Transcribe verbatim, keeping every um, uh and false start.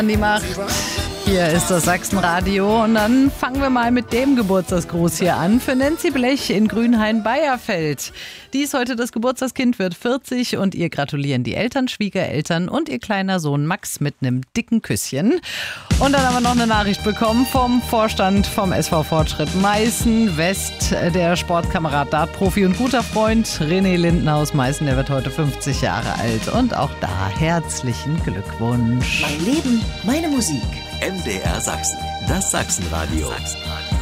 Die Macht. Hier ist das Sachsenradio und dann fangen wir mal mit dem Geburtstagsgruß hier an für Nancy Blech in Grünhain-Beierfeld. Die ist heute das Geburtstagskind, wird vierzig und ihr gratulieren die Eltern, Schwiegereltern und ihr kleiner Sohn Max mit einem dicken Küsschen. Und dann haben wir noch eine Nachricht bekommen vom Vorstand vom S V Fortschritt Meißen West. Der Sportkamerad, Dartprofi und guter Freund René Lindner aus Meißen, der wird heute fünfzig Jahre alt. Und auch da herzlichen Glückwunsch. Mein Leben, meine Musik. M D R Sachsen, das Sachsenradio. Sachsenradio.